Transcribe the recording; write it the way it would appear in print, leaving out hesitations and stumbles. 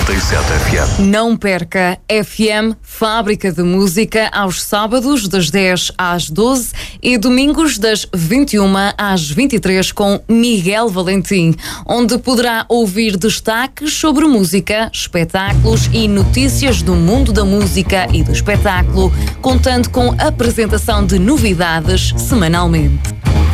97 FM. Não perca FM Fábrica de Música aos sábados das 10 às 12 e domingos das 21 às 23 com Miguel Valentim, onde poderá ouvir destaques sobre música, espetáculos e notícias do mundo da música e do espetáculo, contando com apresentação de novidades semanalmente.